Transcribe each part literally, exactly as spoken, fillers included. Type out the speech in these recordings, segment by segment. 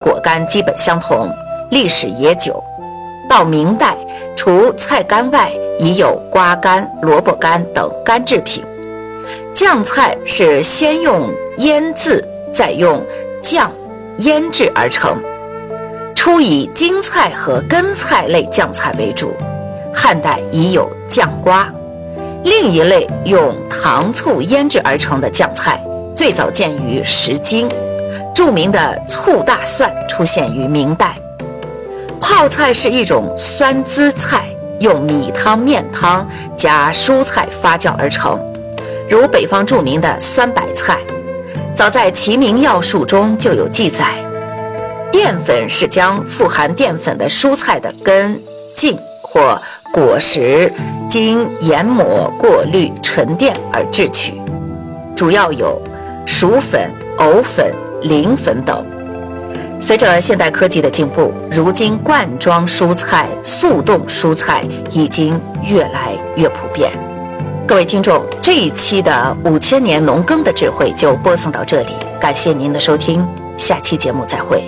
果干基本相同，历史也久。到明代，除菜干外，已有瓜干、萝卜干等干制品。酱菜是先用腌渍，再用酱腌制而成，初以京菜和根菜类酱菜为主，汉代已有酱瓜。另一类用糖醋腌制而成的酱菜，最早见于石经，著名的醋大蒜出现于明代。泡菜是一种酸滋菜，用米汤、面汤加蔬菜发酵而成，如北方著名的酸白菜。早在《齐民要术》中就有记载，淀粉是将富含淀粉的蔬菜的根、茎或果实经研磨、过滤、沉淀而制取，主要有薯粉、藕粉、磷粉等。随着现代科技的进步，如今罐装蔬菜、速冻蔬菜已经越来越普遍。各位听众，这一期的五千年农耕的智慧就播送到这里，感谢您的收听，下期节目再会。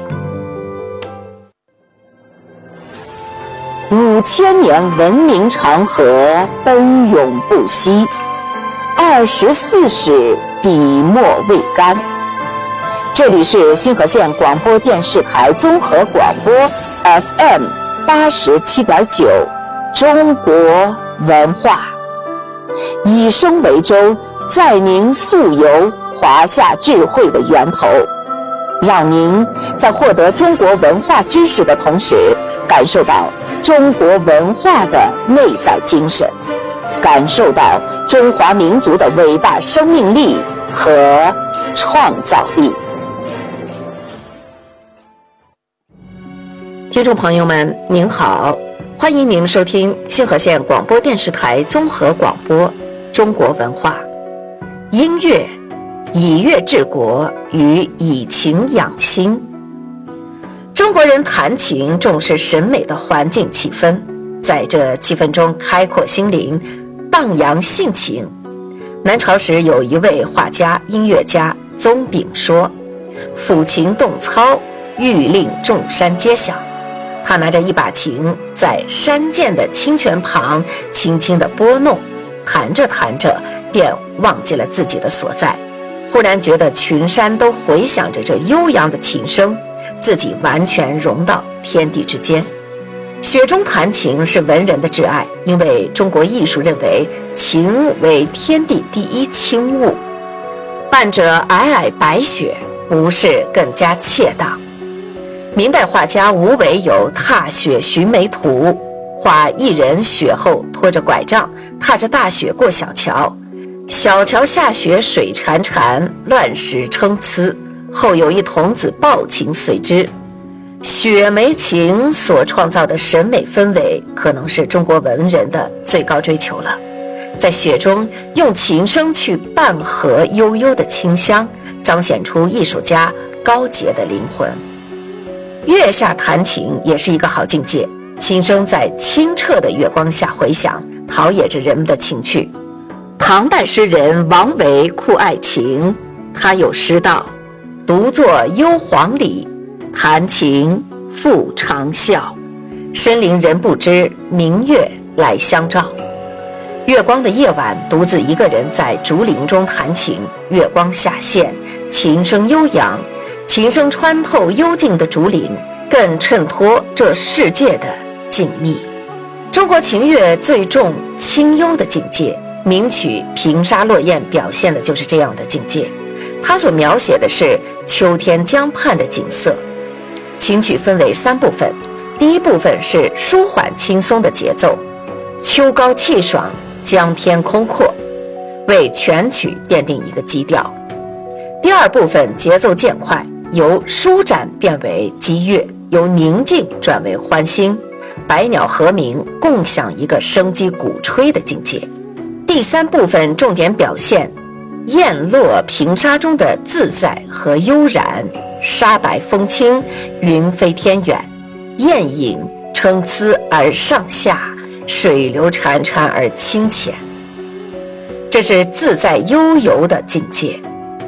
五千年文明长河奔涌不息，二十四史笔墨未干。这里是新河县广播电视台综合广播 F M 八十七点九，中国文化，以声为舟，载您溯游华夏智慧的源头，让您在获得中国文化知识的同时，感受到中国文化的内在精神，感受到中华民族的伟大生命力和创造力。 听众朋友们您好，欢迎您收听新河县广播电视台综合广播中国文化。音乐以乐治国与以情养心。中国人弹琴重视审美的环境气氛，在这气氛中开阔心灵，荡扬性情。南朝时有一位画家音乐家宗炳说，抚琴动操，欲令众山皆响。他拿着一把琴，在山涧的清泉旁轻轻地拨弄，弹着弹着便忘记了自己的所在，忽然觉得群山都回响着这悠扬的琴声，自己完全融到天地之间。雪中弹琴是文人的挚爱，因为中国艺术认为琴为天地第一清物，伴着皑皑白雪，不是更加切当。明代画家吴伟有《踏雪寻梅图》，画一人雪后拖着拐杖，踏着大雪过小桥，小桥下雪水潺潺，乱石参差，后有一童子抱琴随之。雪梅琴所创造的审美氛围，可能是中国文人的最高追求了。在雪中用琴声去伴和悠悠的清香，彰显出艺术家高洁的灵魂。月下弹琴也是一个好境界，琴声在清澈的月光下回响，陶冶着人们的情趣。唐代诗人王维酷爱琴，他有诗道：独坐幽篁里，弹琴复长啸，深林人不知，明月来相照。月光的夜晚，独自一个人在竹林中弹琴，月光下陷，琴声悠扬，琴声穿透幽静的竹林，更衬托这世界的静谧。中国琴乐最重清幽的境界，名曲《平沙落雁》表现的就是这样的境界。它所描写的是秋天江畔的景色。琴曲分为三部分，第一部分是舒缓轻松的节奏，秋高气爽，江天空阔，为全曲奠定一个基调。第二部分节奏渐快，由舒展变为激越，由宁静转为欢欣，百鸟和鸣，共享一个生机鼓吹的境界。第三部分重点表现雁落平沙中的自在和悠然，沙白风轻，云飞天远，雁影参差而上下，水流潺潺而清浅，这是自在悠游的境界。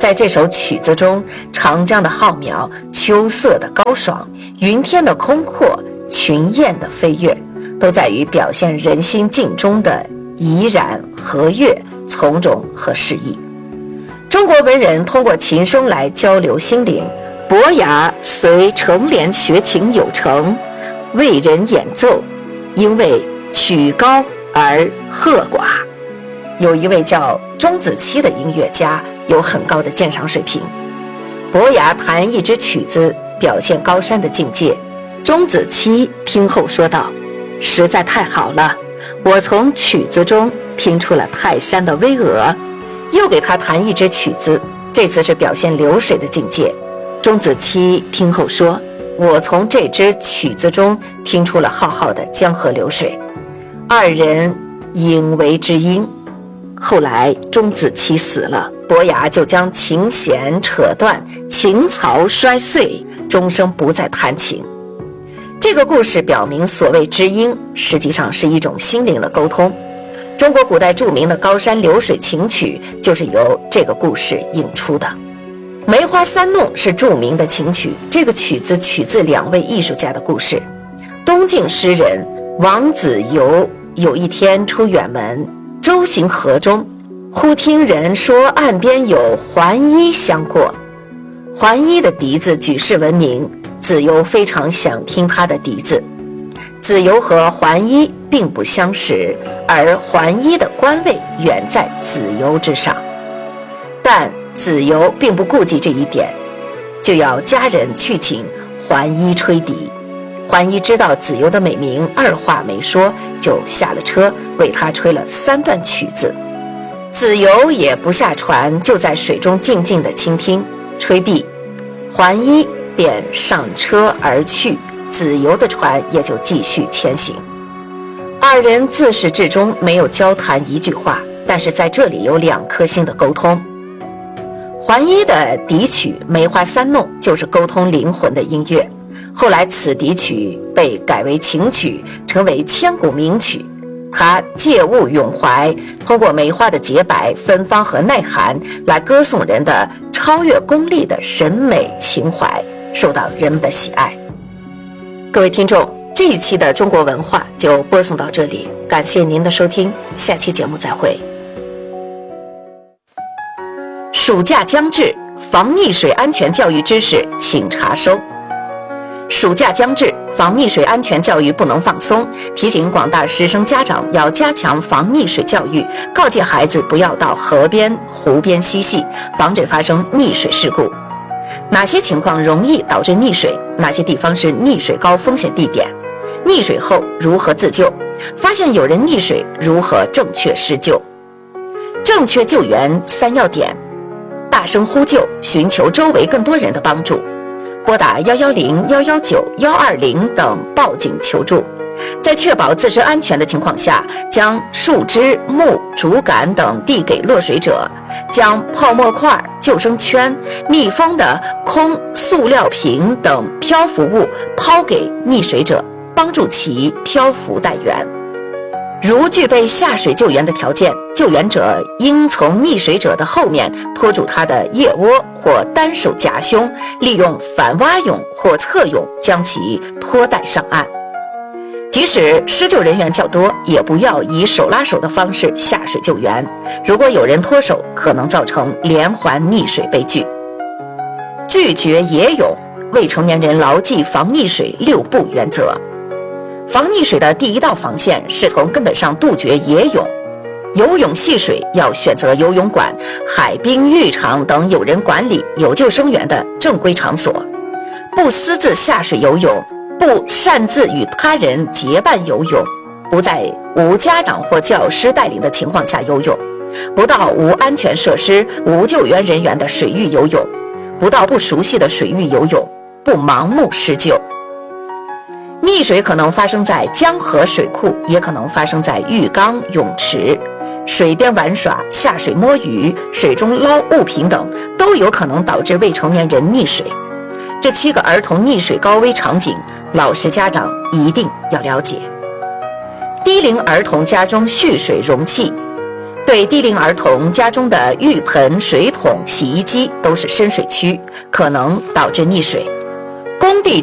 在这首曲子中，长江的浩渺，秋色的高爽，云天的空阔，群雁的飞跃，都在于表现人心境中的怡然和悦、从容和适意。中国文人通过琴声来交流心灵，伯牙随成莲学琴有成，为人演奏，因为曲高而和寡。有一位叫钟子期的音乐家，有很高的鉴赏水平。伯牙弹一支曲子，表现高山的境界。钟子期听后说道：“实在太好了，我从曲子中听出了泰山的巍峨。”又给他弹一支曲子，这次是表现流水的境界。钟子期听后说：“我从这支曲子中听出了浩浩的江河流水。”二人引为知音。后来钟子期死了，伯牙就将琴弦扯断，琴槽摔碎，终生不再弹琴。这个故事表明，所谓知音实际上是一种心灵的沟通。中国古代著名的高山流水琴曲就是由这个故事引出的。梅花三弄是著名的琴曲，这个曲子取自两位艺术家的故事。东晋诗人王子猷有一天出远门，舟行河中，忽听人说岸边有桓伊相过。桓伊的笛子举世闻名，子猷非常想听他的笛子。子猷和桓伊并不相识，而桓伊的官位远在子猷之上。但子猷并不顾及这一点，就要家人去请桓伊吹笛。桓伊知道子猷的美名，二话没说就下了车，为他吹了三段曲子。子猷也不下船，就在水中静静地倾听。吹毕，桓伊便上车而去，子猷的船也就继续前行。二人自始至终没有交谈一句话，但是在这里有两颗心的沟通。桓伊的笛曲《梅花三弄》就是沟通灵魂的音乐，后来此笛曲被改为琴曲，成为千古名曲。它借物咏怀，通过梅花的洁白、芬芳和耐寒来歌颂人的超越功利的审美情怀，受到人们的喜爱。各位听众，这一期的中国文化就播送到这里，感谢您的收听，下期节目再会。暑假将至，防溺水安全教育知识请查收。暑假将至，防溺水安全教育不能放松，提醒广大师生家长要加强防溺水教育，告诫孩子不要到河边、湖边嬉戏，防止发生溺水事故。哪些情况容易导致溺水？哪些地方是溺水高风险地点？溺水后如何自救？发现有人溺水，如何正确施救？正确救援三要点：大声呼救，寻求周围更多人的帮助；拨打一一零、一一九、一二零等报警求助；在确保自身安全的情况下，将树枝、木、竹竿等递给落水者，将泡沫块、救生圈、密封的空塑料瓶等漂浮物抛给溺水者，帮助其漂浮待援。如具备下水救援的条件，救援者应从溺水者的后面拖住他的腋窝或单手夹胸，利用反蛙泳或侧泳将其拖带上岸。即使施救人员较多，也不要以手拉手的方式下水救援，如果有人脱手，可能造成连环溺水悲剧。拒绝野泳，未成年人牢记防溺水六不原则。防溺水的第一道防线是从根本上杜绝野泳。游泳戏水要选择游泳馆、海滨浴场等有人管理、有救生员的正规场所，不私自下水游泳，不擅自与他人结伴游泳，不在无家长或教师带领的情况下游泳，不到无安全设施、无救援人员的水域游泳，不到不熟悉的水域游泳，不盲目施救。溺水可能发生在江河水库，也可能发生在浴缸、泳池、水边玩耍、下水摸鱼、水中捞物品等，都有可能导致未成年人溺水。这七个儿童溺水高危场景，老师家长一定要了解。低龄儿童家中蓄水容器， 对低龄儿童家中的浴盆、水桶、洗衣机都是深水区，可能导致溺水。工地